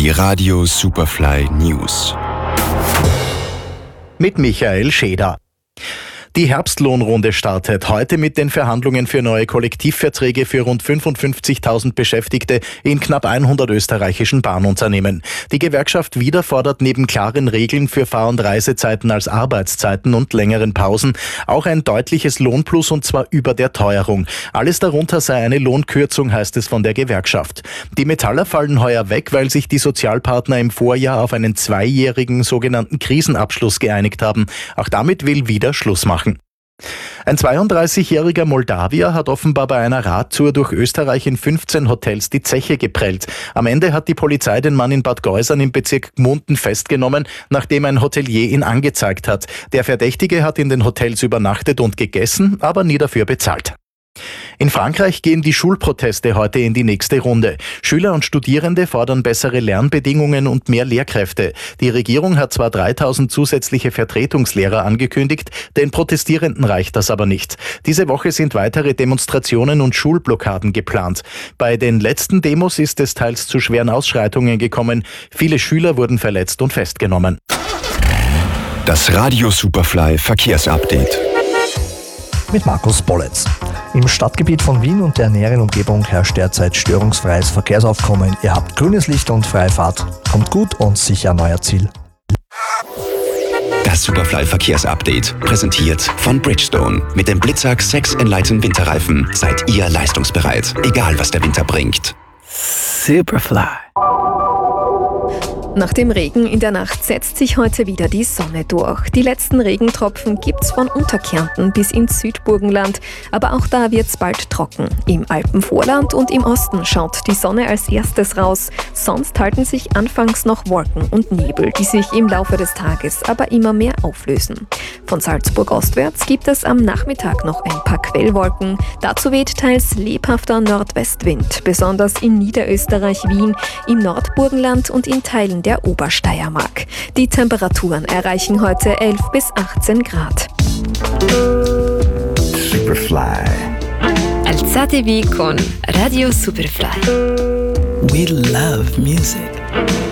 Die Radio Superfly News. Mit Michael Scheder. Die Herbstlohnrunde startet heute mit den Verhandlungen für neue Kollektivverträge für rund 55.000 Beschäftigte in knapp 100 österreichischen Bahnunternehmen. Die Gewerkschaft Wieder fordert neben klaren Regeln für Fahr- und Reisezeiten als Arbeitszeiten und längeren Pausen auch ein deutliches Lohnplus, und zwar über der Teuerung. Alles darunter sei eine Lohnkürzung, heißt es von der Gewerkschaft. Die Metaller fallen heuer weg, weil sich die Sozialpartner im Vorjahr auf einen 2-jährigen sogenannten Krisenabschluss geeinigt haben. Auch damit will Wieder Schluss machen. Ein 32-jähriger Moldawier hat offenbar bei einer Radtour durch Österreich in 15 Hotels die Zeche geprellt. Am Ende hat die Polizei den Mann in Bad Geusern im Bezirk Gmunden festgenommen, nachdem ein Hotelier ihn angezeigt hat. Der Verdächtige hat in den Hotels übernachtet und gegessen, aber nie dafür bezahlt. In Frankreich gehen die Schulproteste heute in die nächste Runde. Schüler und Studierende fordern bessere Lernbedingungen und mehr Lehrkräfte. Die Regierung hat zwar 3.000 zusätzliche Vertretungslehrer angekündigt, den Protestierenden reicht das aber nicht. Diese Woche sind weitere Demonstrationen und Schulblockaden geplant. Bei den letzten Demos ist es teils zu schweren Ausschreitungen gekommen. Viele Schüler wurden verletzt und festgenommen. Das Radio Superfly Verkehrsupdate. Mit Markus Bolletz. Im Stadtgebiet von Wien und der näheren Umgebung herrscht derzeit störungsfreies Verkehrsaufkommen. Ihr habt grünes Licht und freie Fahrt. Kommt gut und sicher an euer Ziel. Das Superfly Verkehrsupdate, präsentiert von Bridgestone. Mit dem Blitzak 6 Enlighten Winterreifen seid ihr leistungsbereit, egal was der Winter bringt. Superfly. Nach dem Regen in der Nacht setzt sich heute wieder die Sonne durch. Die letzten Regentropfen gibt's von Unterkärnten bis ins Südburgenland, aber auch da wird's bald trocken. Im Alpenvorland und im Osten schaut die Sonne als erstes raus, sonst halten sich anfangs noch Wolken und Nebel, die sich im Laufe des Tages aber immer mehr auflösen. Von Salzburg ostwärts gibt es am Nachmittag noch ein paar Quellwolken. Dazu weht teils lebhafter Nordwestwind, besonders in Niederösterreich, Wien, im Nordburgenland und in Teilen der Obersteiermark. Die Temperaturen erreichen heute 11 bis 18 Grad. Superfly. Alzatevi con Radio Superfly. We love music.